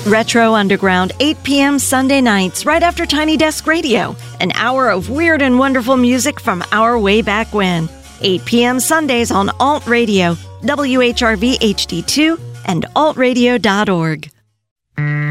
Retro Underground, 8 p.m. Sunday nights, right after Tiny Desk Radio. An hour of weird and wonderful music from our way back when. 8 p.m. Sundays on Alt Radio, WHRV HD2, and altradio.org.